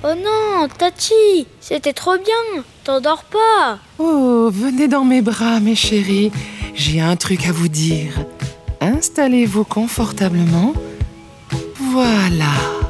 Oh non, Tati, c'était trop bien. T'endors pas? Oh, venez dans mes bras, mes chéris. J'ai un truc à vous dire. Installez-vous confortablement. Voilà.